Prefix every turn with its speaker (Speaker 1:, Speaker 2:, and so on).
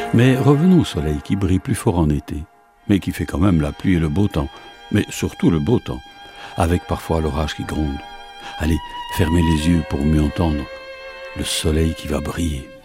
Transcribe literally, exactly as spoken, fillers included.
Speaker 1: Mais revenons au soleil qui brille plus fort en été, mais qui fait quand même la pluie et le beau temps, mais surtout le beau temps, avec parfois l'orage qui gronde. Allez, fermez les yeux pour mieux entendre le soleil qui va briller.